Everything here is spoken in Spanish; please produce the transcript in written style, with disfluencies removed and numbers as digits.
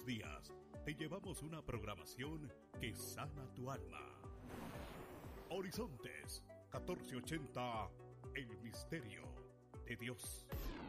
los días te llevamos una programación que sana tu alma. Horizontes 1480, el misterio de Dios.